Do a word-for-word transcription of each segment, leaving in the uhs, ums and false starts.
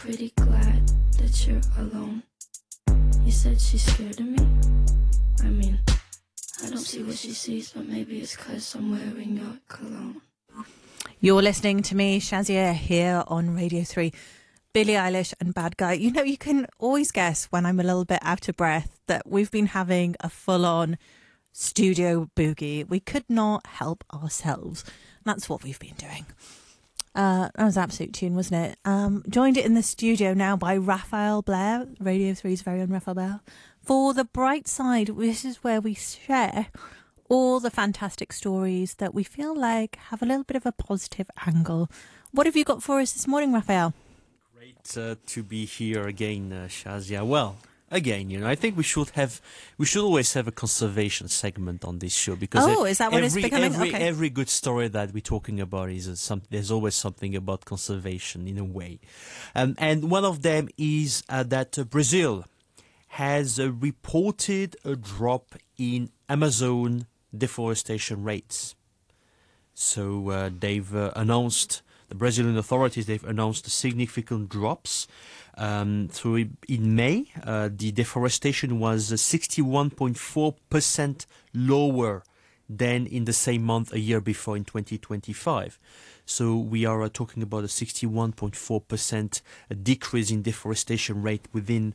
pretty glad that you're alone. You said she's scared of me? I mean, I don't see what she sees, but maybe it's because I'm wearing your cologne. You're listening to me, Shazia, here on Radio three. Billie Eilish and Bad Guy. You know, you can always guess when I'm a little bit out of breath that we've been having a full-on studio boogie. We could not help ourselves. That's what we've been doing. Uh, that was an absolute tune, wasn't it? Um, joined in the studio now by Raphael Blair, Radio three's very own Raphael Blair. For The Bright Side, this is where we share all the fantastic stories that we feel like have a little bit of a positive angle. What have you got for us this morning, Raphael? Great uh, to be here again, uh, Shazia. Well, again, you know, I think we should have, we should always have a conservation segment on this show because oh, is that what every, it's becoming? Every, okay. every good story that we're talking about is uh, some. There's always something about conservation in a way, um, and one of them is uh, that uh, Brazil has uh, reported a drop in Amazon deforestation rates. So uh, they've uh, announced. The Brazilian authorities, they've announced significant drops. Um, so in May, uh, the deforestation was sixty-one point four percent lower than in the same month a year before in twenty twenty-five. So we are uh, talking about a sixty-one point four percent decrease in deforestation rate within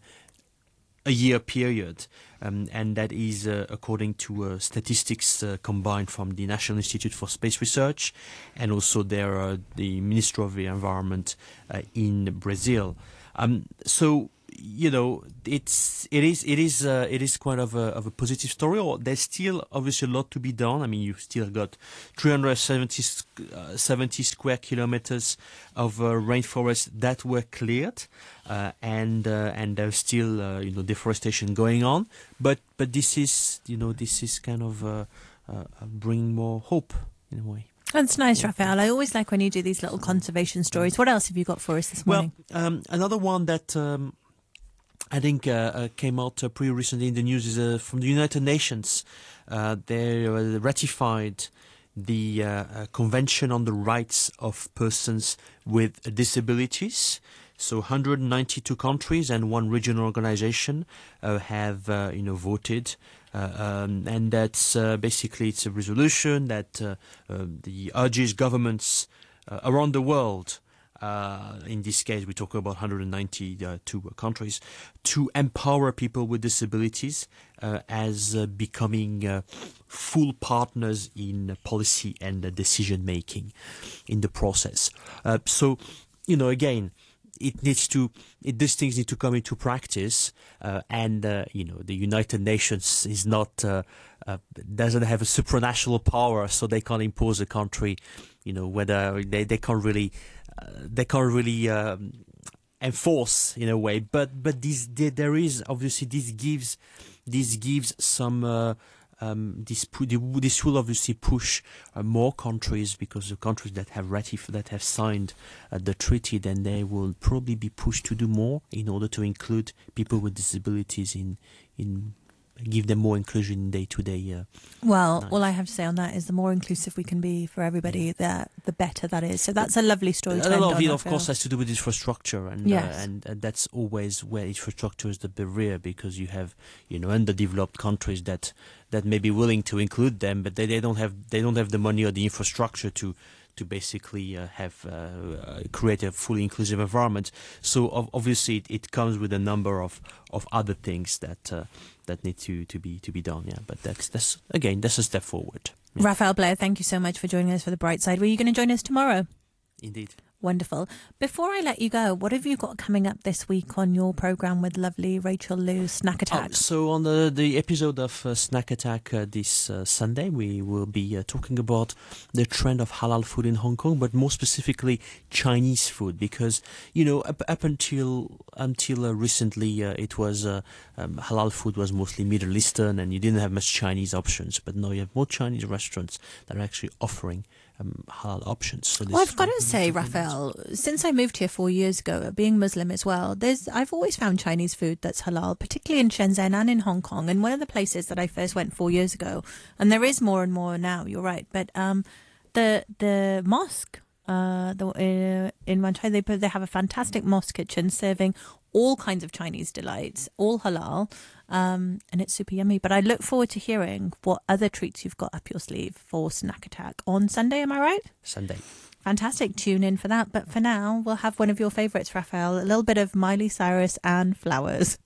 a year period, um, and that is uh, according to uh, statistics uh, combined from the National Institute for Space Research and also there uh, the Ministry of the Environment uh, in Brazil. Um, so you know it's it is it is uh, it is quite of a of a positive story. Or there's still obviously a lot to be done. I mean, you've still got three hundred seventy uh, seventy square kilometers of uh, rainforest that were cleared, uh, and uh, and there's still uh, you know deforestation going on. But but this is you know this is kind of uh, uh, bringing more hope in a way. That's nice, Raphael. I always like when you do these little conservation stories. What else have you got for us this morning? Well, um, another one that. Um, I think uh, uh, came out uh, pretty recently in the news is uh, from the United Nations. Uh, they uh, ratified the uh, uh, Convention on the Rights of Persons with Disabilities. So one hundred ninety-two countries and one regional organization uh, have uh, you know voted, uh, um, and that's uh, basically it's a resolution that uh, uh, the urges governments uh, around the world. Uh, in this case, we talk about one hundred ninety-two countries, to empower people with disabilities uh, as uh, becoming uh, full partners in policy and uh, decision making in the process. Uh, so, you know, again, it needs to, it, these things need to come into practice, uh, and uh, you know, the United Nations is not uh, uh, doesn't have a supranational power, so they can't impose a country, you know, whether they they can't really. Uh, they can't really um, enforce in a way, but but this there is obviously this gives this gives some uh, um, this this will obviously push uh, more countries, because the countries that have ratified that have signed uh, the treaty, then they will probably be pushed to do more in order to include people with disabilities in in. Give them more inclusion in day-to-day. Uh, well, life. all I have to say on that is the more inclusive we can be for everybody, the the better that is. So that's a lovely story. A lot of it, of course, has to do with infrastructure, and yes. uh, and, and that's always where infrastructure is the barrier, because you have you know underdeveloped countries that that may be willing to include them, but they, they don't have they don't have the money or the infrastructure to. to basically uh, have uh, create a fully inclusive environment. So ov- obviously it, it comes with a number of, of other things that uh, that need to, to be to be done. Yeah, but that's that's again that's a step forward. Yeah. Raphael Blair, thank you so much for joining us for The Bright Side. Were you going to join us tomorrow? Indeed. Wonderful. Before I let you go, what have you got coming up this week on your programme with lovely Rachel Liu, Snack Attack? Oh, so on the, the episode of uh, Snack Attack uh, this uh, Sunday, we will be uh, talking about the trend of halal food in Hong Kong, but more specifically Chinese food, because, you know, up, up until until uh, recently, uh, it was uh, um, halal food was mostly Middle Eastern, and you didn't have much Chinese options, but now you have more Chinese restaurants that are actually offering Um, halal options. So well, I've got to say, Raphael, since I moved here four years ago, being Muslim as well, there's I've always found Chinese food that's halal, particularly in Shenzhen and in Hong Kong. And one of the places that I first went four years ago, and there is more and more now, you're right, but um, the the mosque uh, the, uh, in Wanchai. They they have a fantastic mosque kitchen serving all kinds of Chinese delights, all halal, um, and it's super yummy. But I look forward to hearing what other treats you've got up your sleeve for Snack Attack on Sunday. Am I right? Sunday. Fantastic. Tune in for that. But for now, we'll have one of your favourites, Raphael. A little bit of Miley Cyrus and Flowers.